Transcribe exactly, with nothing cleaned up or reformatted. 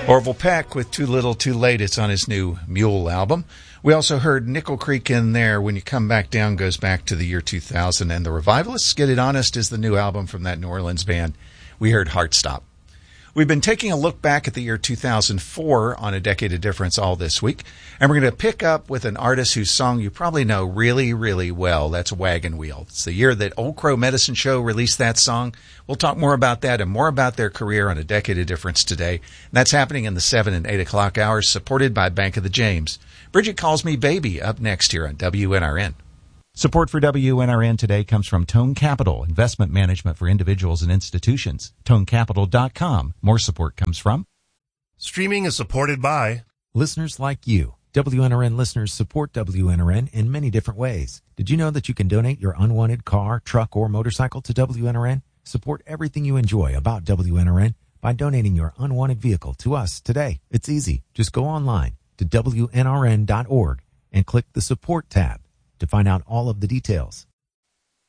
Orville Peck with Too Little Too Late. It's on his new Mule album. We also heard Nickel Creek in there. When You Come Back Down goes back to the year two thousand. And The Revivalists, Get It Honest, is the new album from that New Orleans band. We heard Heartstop. We've been taking a look back at the year two thousand four on A Decade of Difference all this week, and we're going to pick up with an artist whose song you probably know really, really well. That's Wagon Wheel. It's the year that Old Crow Medicine Show released that song. We'll talk more about that and more about their career on A Decade of Difference today. And that's happening in the seven and eight o'clock hours, supported by Bank of the James. Bridget Calls Me Baby up next here on W N R N. Support for W N R N today comes from Tone Capital, investment management for individuals and institutions. tone capital dot com. More support comes from Streaming is supported by listeners like you. W N R N listeners support W N R N in many different ways. Did you know that you can donate your unwanted car, truck, or motorcycle to W N R N? Support everything you enjoy about W N R N by donating your unwanted vehicle to us today. It's easy. Just go online to W N R N dot org and click the Support tab to find out all of the details.